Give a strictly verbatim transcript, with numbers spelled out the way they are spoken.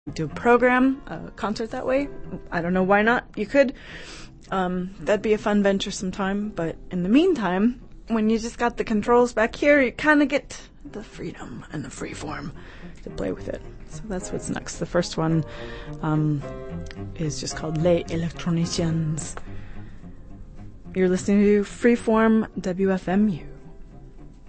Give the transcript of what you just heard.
do a program, a concert that way. I don't know why not. You could. Um, that'd be a fun venture sometime. But in the meantime, when you just got the controls back here, you kind of get the freedom and the free form to play with it. So that's what's next. The first one um, is just called Les Electroniciens. You're listening to Freeform W F M U.